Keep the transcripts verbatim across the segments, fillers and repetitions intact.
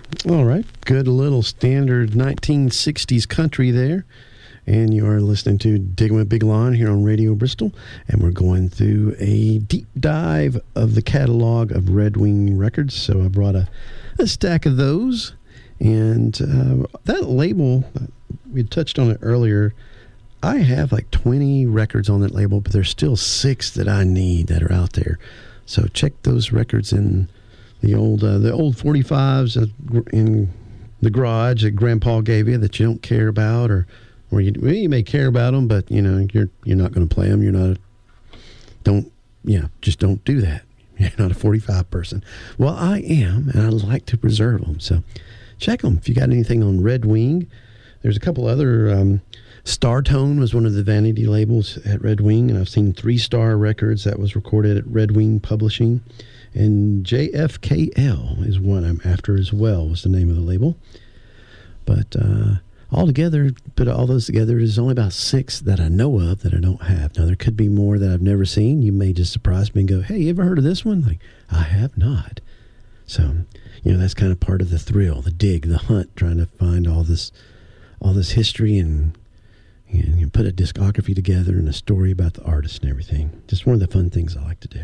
All right. Good little standard nineteen sixties country there. And you are listening to Digging with Big Lon here on Radio Bristol. And we're going through a deep dive of the catalog of Red Wing Records. So I brought a, a stack of those. And uh, that label, we touched on it earlier. I have like twenty records on that label, but there's still six that I need that are out there. So check those records in the old uh, the old forty-fives in the garage that Grandpa gave you that you don't care about, or or you, well, you may care about them, but you know you're you're not going to play them. You're not. A, don't yeah, just don't do that. You're not a forty-five person. Well, I am, and I like to preserve them. So check them if you got anything on Red Wing. There's a couple other. Um, Startone was one of the vanity labels at Red Wing, and I've seen Three Star Records that was recorded at Red Wing Publishing. And J F K L is one I'm after as well, was the name of the label. But uh, altogether, put all those together, there's only about six that I know of that I don't have. Now, there could be more that I've never seen. You may just surprise me and go, hey, you ever heard of this one? Like, I have not. So, you know, that's kind of part of the thrill, the dig, the hunt, trying to find all this, all this history and And you put a discography together and a story about the artist and everything. Just one of the fun things I like to do.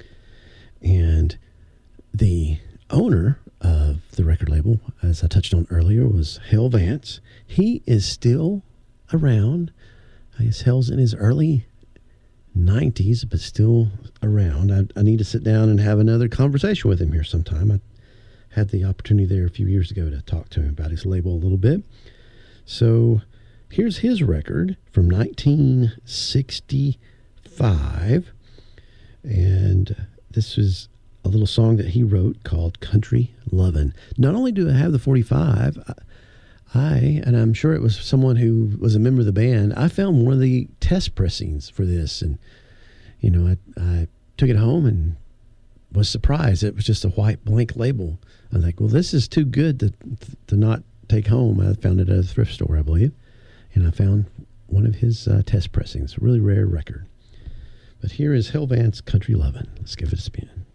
And the owner of the record label, as I touched on earlier, was Hell Vance. He is still around. I guess Hell's in his early nineties, but still around. I, I need to sit down and have another conversation with him here sometime. I had the opportunity there a few years ago to talk to him about his label a little bit. So here's his record from nineteen sixty-five, and this is a little song that he wrote called Country Lovin'. Not only do I have the forty-five, I, and I'm sure it was someone who was a member of the band, I found one of the test pressings for this, and, you know, I, I took it home and was surprised. It was just a white blank label. I was like, well, this is too good to, to not take home. I found it at a thrift store, I believe. And I found one of his uh, test pressings, a really rare record. But here is Hell Vance Country Lovin'. Let's give it a spin.